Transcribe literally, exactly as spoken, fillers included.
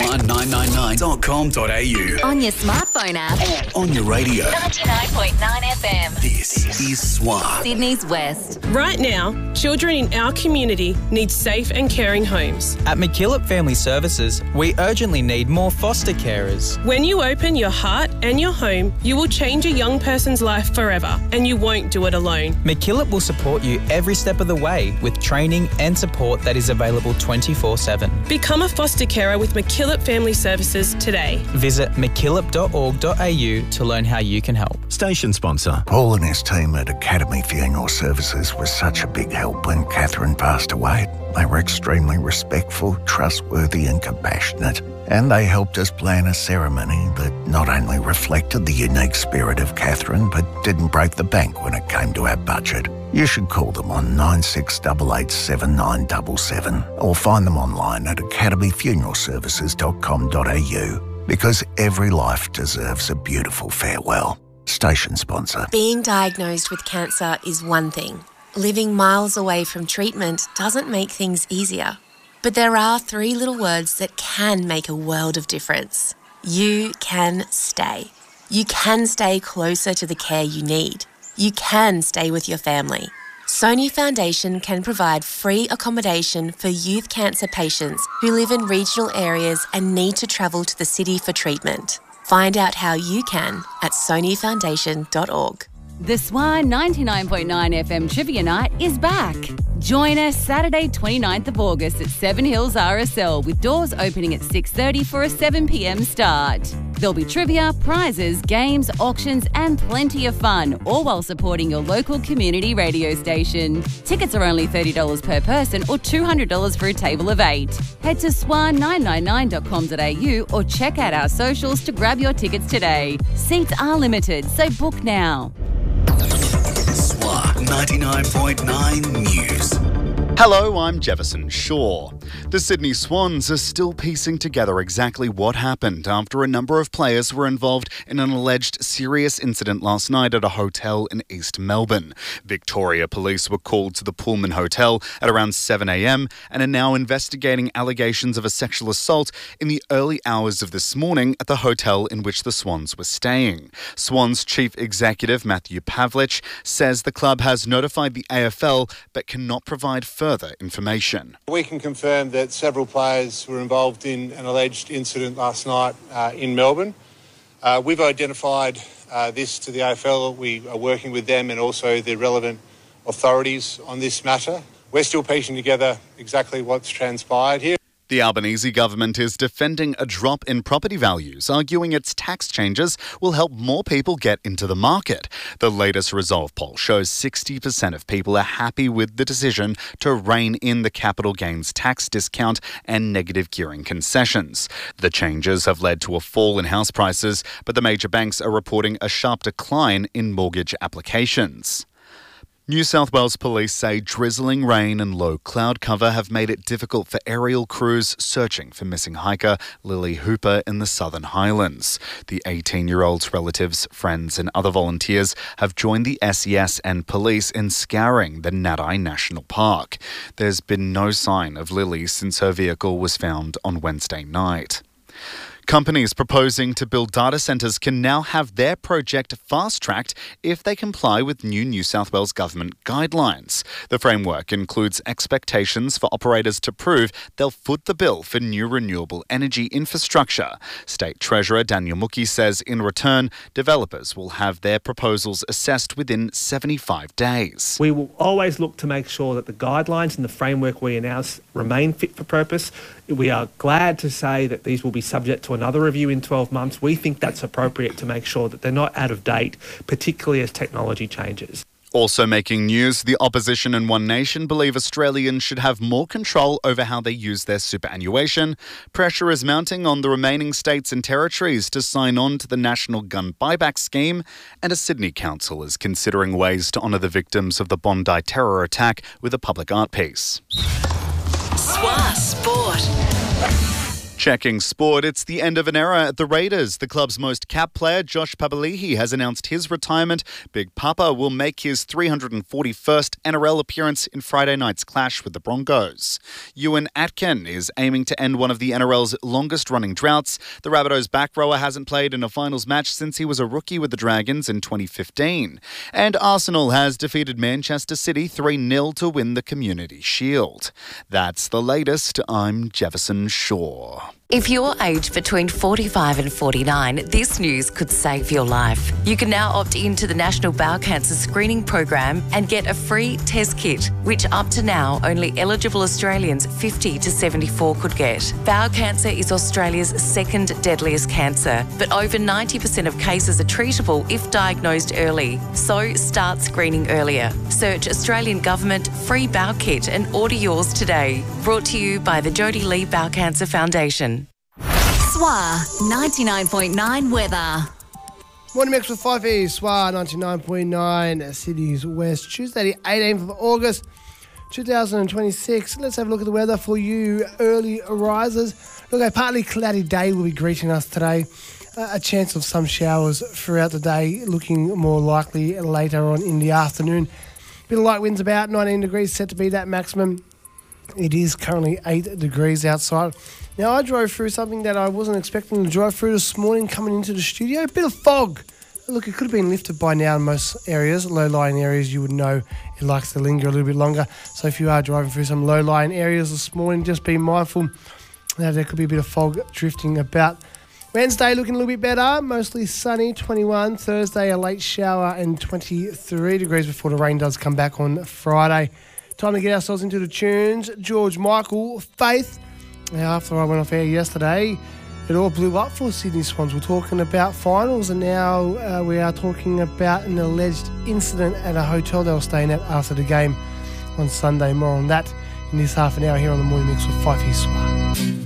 swan nine nine nine dot com dot a u. On your smartphone app. On your radio. ninety-nine point nine F M. This is Swan. Sydney's West. Right now, children in our community need safe and caring homes. At McKillop Family Services, we urgently need more foster carers. When you open your heart and your home, you will change a young person's life forever, and you won't do it alone. McKillop will support you every step of the way with training and support that is available twenty-four seven. Become a foster carer with McKillop Family Services today. Visit mckillop dot org dot a u to learn how you can help. Station sponsor. Paul and his team at Academy Funeral Services was such a big help when Catherine passed away. They were extremely respectful, trustworthy and compassionate. And they helped us plan a ceremony that not only reflected the unique spirit of Catherine, but didn't break the bank when it came to our budget. You should call them on nine six eight eight seven nine seven seven or find them online at academy funeral services dot com dot a u, because every life deserves a beautiful farewell. Station sponsor. Being diagnosed with cancer is one thing. Living miles away from treatment doesn't make things easier. But there are three little words that can make a world of difference. You can stay. You can stay closer to the care you need. You can stay with your family. Sony Foundation can provide free accommodation for youth cancer patients who live in regional areas and need to travel to the city for treatment. Find out how you can at sony foundation dot org. The Swan ninety-nine point nine F M Trivia Night is back. Join us Saturday twenty-ninth of August at Seven Hills R S L with doors opening at six thirty for a seven p m start. There'll be trivia, prizes, games, auctions and plenty of fun, all while supporting your local community radio station. Tickets are only thirty dollars per person or two hundred dollars for a table of eight. Head to swan nine nine nine dot com dot a u or check out our socials to grab your tickets today. Seats are limited, so book now. Swan ninety-nine point nine News. Hello, I'm Jefferson Shaw. The Sydney Swans are still piecing together exactly what happened after a number of players were involved in an alleged serious incident last night at a hotel in East Melbourne. Victoria Police were called to the Pullman Hotel at around seven a m and are now investigating allegations of a sexual assault in the early hours of this morning at the hotel in which the Swans were staying. Swans Chief Executive Matthew Pavlich says the club has notified the A F L but cannot provide further Further information. We can confirm that several players were involved in an alleged incident last night uh, in Melbourne. Uh, we've identified uh, this to the A F L. We are working with them and also the relevant authorities on this matter. We're still piecing together exactly what's transpired here. The Albanese government is defending a drop in property values, arguing its tax changes will help more people get into the market. The latest Resolve poll shows sixty percent of people are happy with the decision to rein in the capital gains tax discount and negative gearing concessions. The changes have led to a fall in house prices, but the major banks are reporting a sharp decline in mortgage applications. New South Wales Police say drizzling rain and low cloud cover have made it difficult for aerial crews searching for missing hiker Lily Hooper in the Southern Highlands. The eighteen-year-old's relatives, friends and other volunteers have joined the S E S and police in scouring the Nadai National Park. There's been no sign of Lily since her vehicle was found on Wednesday night. Companies proposing to build data centres can now have their project fast-tracked if they comply with new New South Wales Government guidelines. The framework includes expectations for operators to prove they'll foot the bill for new renewable energy infrastructure. State Treasurer Daniel Mookie says in return, developers will have their proposals assessed within seventy-five days. We will always look to make sure that the guidelines and the framework we announce remain fit for purpose. We are glad to say that these will be subject to another review in twelve months. We think that's appropriate to make sure that they're not out of date, particularly as technology changes. Also making news, the opposition and One Nation believe Australians should have more control over how they use their superannuation. Pressure is mounting on the remaining states and territories to sign on to the National Gun Buyback Scheme, and a Sydney council is considering ways to honour the victims of the Bondi terror attack with a public art piece. Swa Sport. Checking sport, it's the end of an era at the Raiders. The club's most capped player, Josh Papali'i, has announced his retirement. Big Papa will make his three hundred forty-first N R L appearance in Friday night's clash with the Broncos. Ewan Atkin is aiming to end one of the N R L's longest-running droughts. The Rabbitohs back rower hasn't played in a finals match since he was a rookie with the Dragons in twenty fifteen. And Arsenal has defeated Manchester City three nil to win the Community Shield. That's the latest. I'm Jefferson Shaw. If you're aged between forty-five and forty-nine, this news could save your life. You can now opt into the National Bowel Cancer Screening Program and get a free test kit, which up to now only eligible Australians fifty to seventy-four could get. Bowel cancer is Australia's second deadliest cancer, but over ninety percent of cases are treatable if diagnosed early. So start screening earlier. Search Australian Government Free Bowel Kit and order yours today. Brought to you by the Jodie Lee Bowel Cancer Foundation. S W A ninety-nine point nine weather. Morning mix with five E, S W A ninety-nine point nine, Sydney's West, Tuesday the eighteenth of August, two thousand twenty-six. Let's have a look at the weather for you early risers. Look, a partly cloudy day will be greeting us today. Uh, a chance of some showers throughout the day, looking more likely later on in the afternoon. Bit of light winds about, nineteen degrees set to be that maximum. It is currently eight degrees outside. Now, I drove through something that I wasn't expecting to drive through this morning coming into the studio. A bit of fog. Look, it could have been lifted by now in most areas. Low-lying areas, you would know it likes to linger a little bit longer. So if you are driving through some low-lying areas this morning, just be mindful that there could be a bit of fog drifting about. Wednesday looking a little bit better, mostly sunny, twenty-one. Thursday, a late shower and twenty-three degrees before the rain does come back on Friday. Time to get ourselves into the tunes. George Michael, Faith. Now, after I went off air yesterday, it all blew up for Sydney Swans. We're talking about finals, and now uh, we are talking about an alleged incident at a hotel they were staying at after the game on Sunday. More on that in this half an hour here on the Morning Mix with five E S W A.